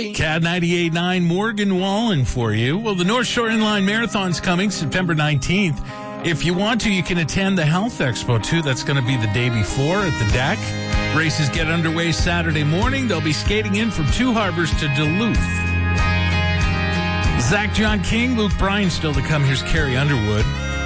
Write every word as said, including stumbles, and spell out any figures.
Hey. Cat ninety-eight point nine, Morgan Wallen for you. Well, the North Shore Inline Marathon's coming September nineteenth. If you want to, you can attend the Health Expo, too. That's going to be the day before at the deck. Races get underway Saturday morning. They'll be skating in from Two Harbors to Duluth. Zach John King, Luke Bryan still to come. Here's Carrie Underwood.